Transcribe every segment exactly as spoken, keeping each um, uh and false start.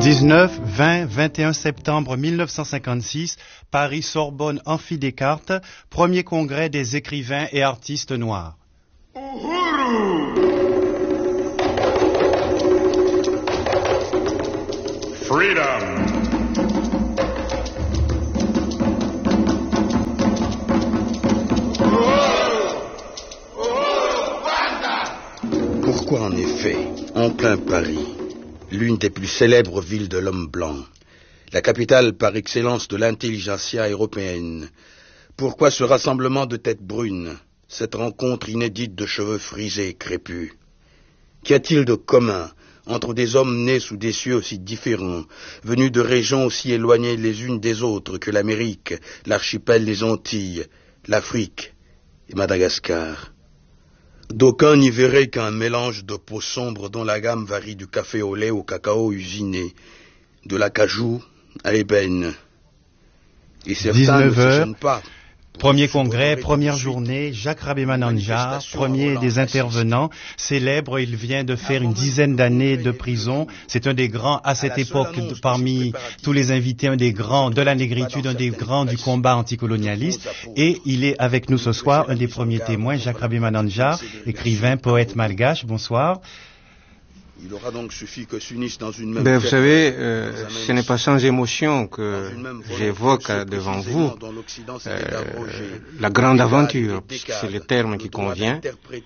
dix-neuf, vingt, vingt et un septembre mille neuf cent cinquante-six, Paris-Sorbonne Amphidescartes, premier congrès des écrivains et artistes noirs. Uhuru! Freedom! Pourquoi en effet, en plein Paris, l'une des plus célèbres villes de l'homme blanc, la capitale par excellence de l'intelligentsia européenne, pourquoi ce rassemblement de têtes brunes, cette rencontre inédite de cheveux frisés et crépus? Qu'y a-t-il de commun entre des hommes nés sous des cieux aussi différents, venus de régions aussi éloignées les unes des autres que l'Amérique, l'archipel des Antilles, l'Afrique et Madagascar? D'aucuns n'y verraient qu'un mélange de peau sombre dont la gamme varie du café au lait au cacao usiné, de l'acajou à l'ébène. Et certains ne se gênent pas. Premier congrès, première journée, Jacques Rabé-Manandjar, premier des intervenants, célèbre, il vient de faire une dizaine d'années de prison. C'est un des grands, à cette époque, parmi tous les invités, un des grands de la négritude, un des grands du combat anticolonialiste. Et il est avec nous ce soir, un des premiers témoins, Jacques Rabé-Manandjar, écrivain, poète malgache. Bonsoir. Il aura donc suffi que s'unissent dans une même ben, vous savez, euh, ce n'est pas sans émotion que j'évoque devant vous euh, la grande aventure, puisque c'est le terme qui convient,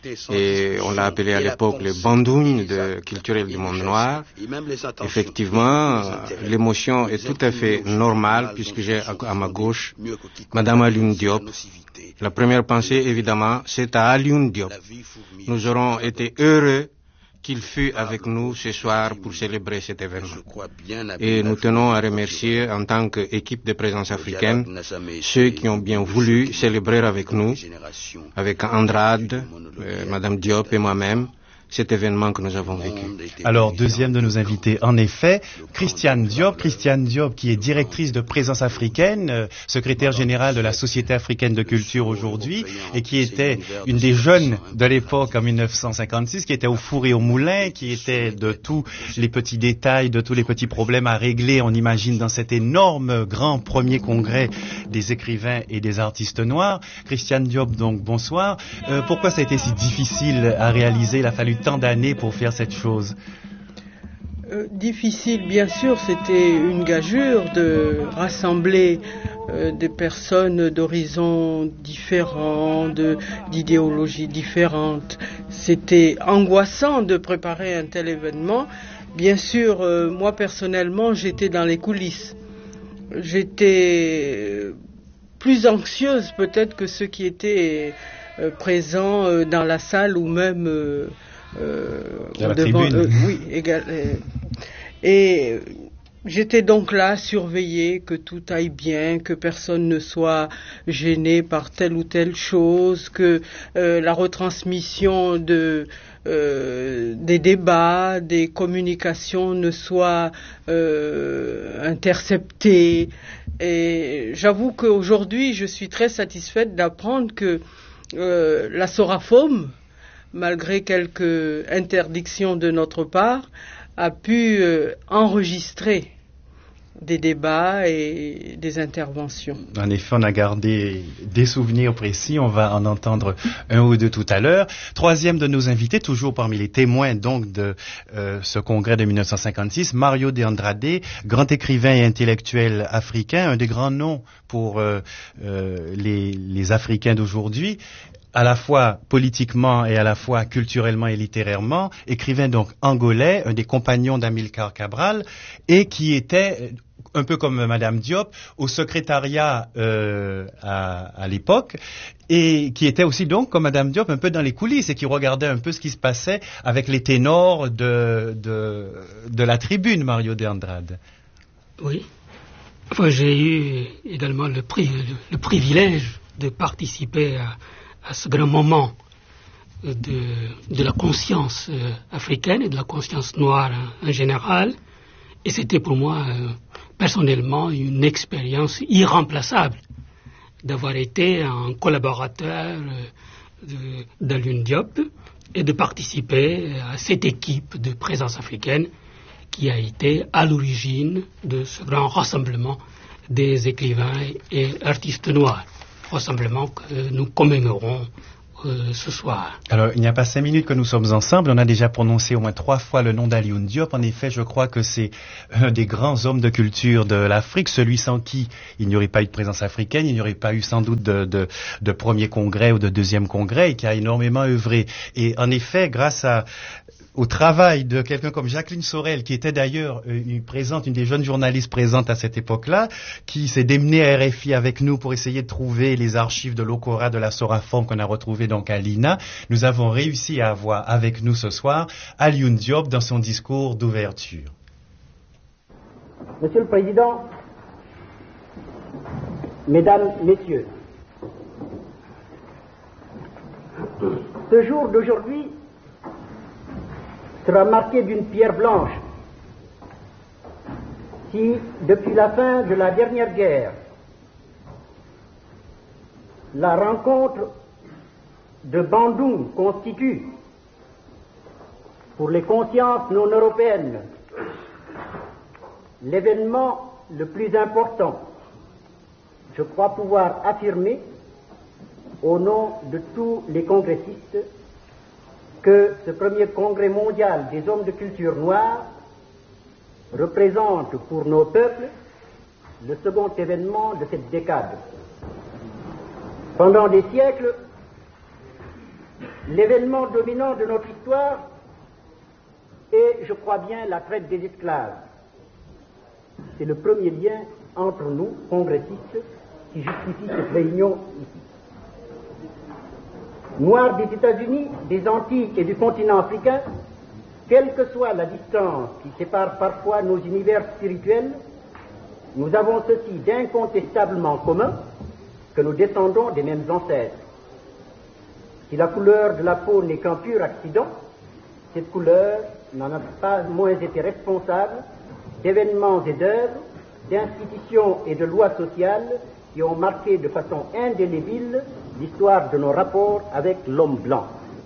et on l'a appelé à l'époque le bandougne de, culturel du monde noir. Effectivement, l'émotion est tout à fait normale, puisque j'ai à, à ma gauche Madame Alioune Diop. La première pensée, évidemment, c'est à Alioune Diop. Nous aurons été heureux qu'il fût avec nous ce soir pour célébrer cet événement. Et nous tenons à remercier en tant qu'équipe de présence africaine ceux qui ont bien voulu célébrer avec nous, avec Andrade, euh, Madame Diop et moi-même, cet événement que nous avons vécu. Alors, deuxième de nos invités, en effet, Christiane Diop, Christiane Diop qui est directrice de Présence africaine, euh, secrétaire générale de la Société africaine de culture aujourd'hui, et qui était une des jeunes de l'époque en mille neuf cent cinquante-six, qui était au four et au moulin, qui était de tous les petits détails, de tous les petits problèmes à régler, on imagine, dans cet énorme grand premier congrès des écrivains et des artistes noirs. Christiane Diop, donc, bonsoir. Euh, pourquoi ça a été si difficile à réaliser? Il a fallu tant d'années pour faire cette chose? Euh, difficile, bien sûr, c'était une gageure de rassembler euh, des personnes d'horizons différents, de, d'idéologies différentes. C'était angoissant de préparer un tel événement. Bien sûr, euh, moi personnellement, j'étais dans les coulisses. J'étais plus anxieuse peut-être que ceux qui étaient euh, présents euh, dans la salle ou même euh, Euh, la devant, tribune. Euh, oui, égal, euh, et j'étais donc là à surveiller que tout aille bien, que personne ne soit gêné par telle ou telle chose, que euh, la retransmission de euh, des débats, des communications ne soit euh, interceptée. Et j'avoue qu'aujourd'hui, je suis très satisfaite d'apprendre que euh, la Sorafom, malgré quelques interdictions de notre part, a pu euh, enregistrer des débats et des interventions. En effet, on a gardé des souvenirs précis, on va en entendre un ou deux tout à l'heure. Troisième de nos invités, toujours parmi les témoins donc de euh, ce congrès de mille neuf cent cinquante-six, Mario de Andrade, grand écrivain et intellectuel africain, un des grands noms pour euh, euh, les, les Africains d'aujourd'hui, à la fois politiquement et à la fois culturellement et littérairement, écrivain donc angolais, un des compagnons d'Amilcar Cabral, et qui était, un peu comme Madame Diop, au secrétariat euh, à, à l'époque, et qui était aussi donc, comme Madame Diop, un peu dans les coulisses, et qui regardait un peu ce qui se passait avec les ténors de, de, de la tribune, Mario de Andrade. Oui. Enfin, j'ai eu également le, pri- le, le privilège de participer à à ce grand moment de, de la conscience euh, africaine et de la conscience noire en, en général. Et c'était pour moi, euh, personnellement, une expérience irremplaçable d'avoir été un collaborateur euh, d'Alioune Diop et de participer à cette équipe de présence africaine qui a été à l'origine de ce grand rassemblement des écrivains et artistes noirs, rassemblement que nous commémorons euh, ce soir. Alors, il n'y a pas cinq minutes que nous sommes ensemble, on a déjà prononcé au moins trois fois le nom d'Alioune Diop. En effet, je crois que c'est un des grands hommes de culture de l'Afrique, celui sans qui il n'y aurait pas eu de présence africaine, il n'y aurait pas eu sans doute de, de, de premier congrès ou de deuxième congrès, et qui a énormément œuvré. Et en effet, grâce à au travail de quelqu'un comme Jacqueline Sorel, qui était d'ailleurs une, présente, une des jeunes journalistes présentes à cette époque-là, qui s'est démenée à R F I avec nous pour essayer de trouver les archives de l'O C O R A, de la Soraform qu'on a retrouvées donc à l'I N A. Nous avons réussi à avoir avec nous ce soir Alioune Diop dans son discours d'ouverture. Monsieur le Président, Mesdames, Messieurs, ce jour d'aujourd'hui sera marqué d'une pierre blanche. Si, depuis la fin de la dernière guerre, la rencontre de Bandung constitue, pour les consciences non européennes, l'événement le plus important, je crois pouvoir affirmer, au nom de tous les congressistes, que ce premier congrès mondial des hommes de culture noire représente pour nos peuples le second événement de cette décade. Pendant des siècles, l'événement dominant de notre histoire est, je crois bien, la traite des esclaves. C'est le premier lien entre nous, congressistes, qui justifie cette réunion ici. Noirs des États-Unis, des Antilles et du continent africain, quelle que soit la distance qui sépare parfois nos univers spirituels, nous avons ceci d'incontestablement commun, que nous descendons des mêmes ancêtres. Si la couleur de la peau n'est qu'un pur accident, cette couleur n'en a pas moins été responsable d'événements et d'œuvres, d'institutions et de lois sociales qui ont marqué de façon indélébile l'histoire de nos rapports avec l'homme blanc.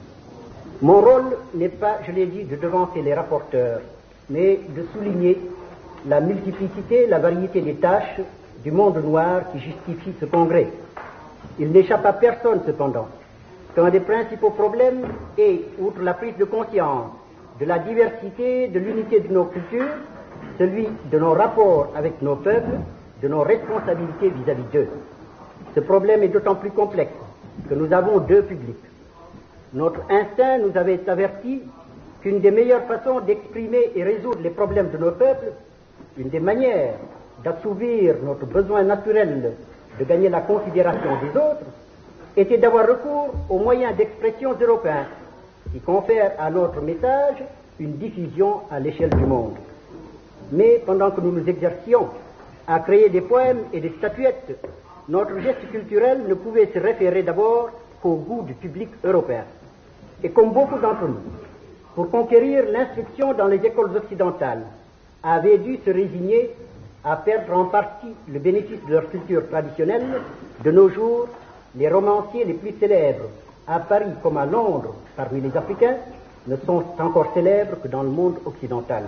Mon rôle n'est pas, je l'ai dit, de devancer les rapporteurs, mais de souligner la multiplicité, la variété des tâches du monde noir qui justifie ce congrès. Il n'échappe à personne, cependant, qu'un des principaux problèmes est, outre la prise de conscience de la diversité, de l'unité de nos cultures, celui de nos rapports avec nos peuples, de nos responsabilités vis-à-vis d'eux. Ce problème est d'autant plus complexe que nous avons deux publics. Notre instinct nous avait averti qu'une des meilleures façons d'exprimer et résoudre les problèmes de nos peuples, une des manières d'assouvir notre besoin naturel de gagner la considération des autres, était d'avoir recours aux moyens d'expression européens qui confèrent à notre message une diffusion à l'échelle du monde. Mais pendant que nous nous exercions à créer des poèmes et des statuettes, notre geste culturel ne pouvait se référer d'abord qu'au goût du public européen. Et comme beaucoup d'entre nous, pour conquérir l'instruction dans les écoles occidentales, avaient dû se résigner à perdre en partie le bénéfice de leur culture traditionnelle, de nos jours, les romanciers les plus célèbres, à Paris comme à Londres, parmi les Africains, ne sont encore célèbres que dans le monde occidental.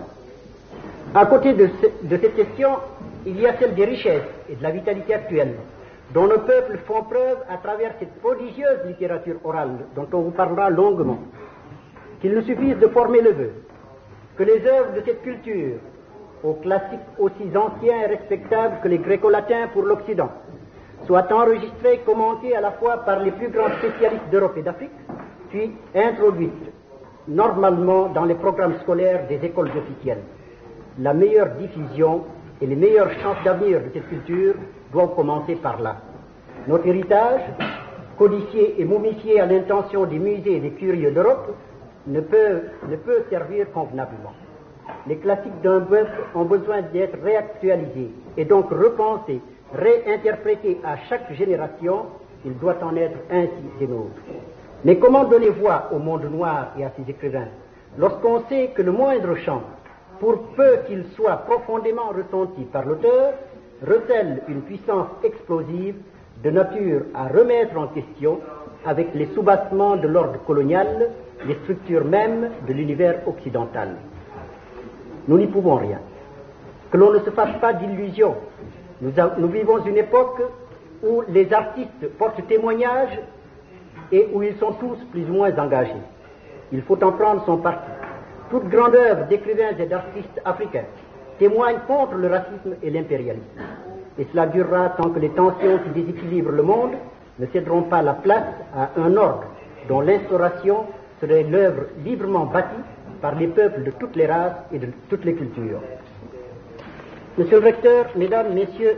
À côté de, ce, de cette question, il y a celle des richesses et de la vitalité actuelle, dont nos peuples font preuve à travers cette prodigieuse littérature orale dont on vous parlera longuement. Qu'il nous suffise de former le vœu que les œuvres de cette culture, aux classiques aussi anciens et respectables que les gréco-latins pour l'Occident, soient enregistrées et commentées à la fois par les plus grands spécialistes d'Europe et d'Afrique, puis introduites normalement dans les programmes scolaires des écoles officielles. La meilleure diffusion et les meilleures chances d'avenir de cette culture doivent commencer par là. Notre héritage, codifié et momifié à l'intention des musées et des curieux d'Europe, ne peut, ne peut servir convenablement. Les classiques d'un peuple ont besoin d'être réactualisés et donc repensés, réinterprétés à chaque génération. Il doit en être ainsi des nôtres. Mais comment donner voix au monde noir et à ses écrivains lorsqu'on sait que le moindre chant, pour peu qu'il soit profondément ressenti par l'auteur, recèle une puissance explosive de nature à remettre en question, avec les soubassements de l'ordre colonial, les structures mêmes de l'univers occidental. Nous n'y pouvons rien. Que l'on ne se fasse pas d'illusions. Nous, nous vivons une époque où les artistes portent témoignage et où ils sont tous plus ou moins engagés. Il faut en prendre son parti. Toute grande œuvre d'écrivains et d'artistes africains témoigne contre le racisme et l'impérialisme. Et cela durera tant que les tensions qui déséquilibrent le monde ne céderont pas la place à un ordre dont l'instauration serait l'œuvre librement bâtie par les peuples de toutes les races et de toutes les cultures. Monsieur le recteur, mesdames, messieurs,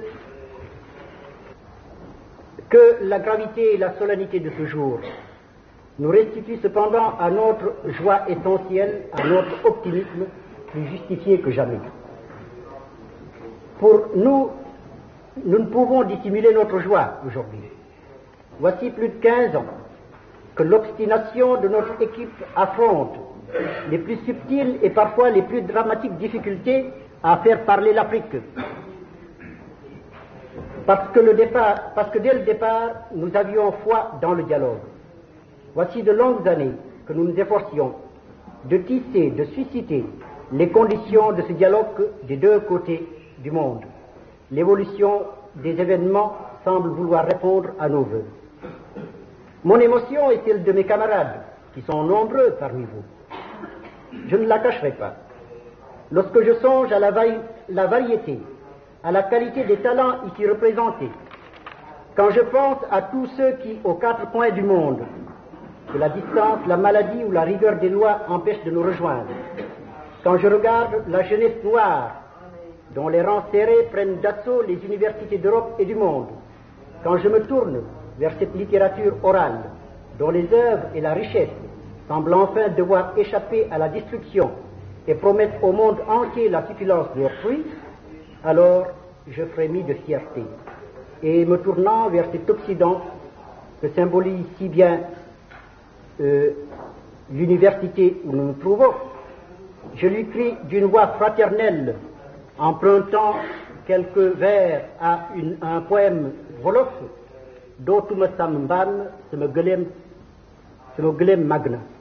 que la gravité et la solennité de ce jour nous restituent cependant à notre joie essentielle, à notre optimisme plus justifié que jamais. Pour nous, nous ne pouvons dissimuler notre joie aujourd'hui. Voici plus de quinze ans que l'obstination de notre équipe affronte les plus subtiles et parfois les plus dramatiques difficultés à faire parler l'Afrique. Parce que, le départ, parce que dès le départ, nous avions foi dans le dialogue. Voici de longues années que nous nous efforcions de tisser, de susciter les conditions de ce dialogue des deux côtés du monde. L'évolution des événements semble vouloir répondre à nos vœux. Mon émotion est celle de mes camarades, qui sont nombreux parmi vous. Je ne la cacherai pas. Lorsque je songe à la, vari- la variété, à la qualité des talents ici représentés, quand je pense à tous ceux qui, aux quatre coins du monde, que la distance, la maladie ou la rigueur des lois empêchent de nous rejoindre, quand je regarde la jeunesse noire, dont les rangs serrés prennent d'assaut les universités d'Europe et du monde, quand je me tourne vers cette littérature orale, dont les œuvres et la richesse semblent enfin devoir échapper à la destruction et promettent au monde entier la succulence de leurs fruits, alors je frémis de fierté. Et me tournant vers cet Occident que symbolise si bien euh, l'université où nous nous trouvons, je lui crie d'une voix fraternelle, empruntant quelques vers à, une, à un poème wolof, Dootuma Sam Mbaan sama gëléem sama gëléem màgg na.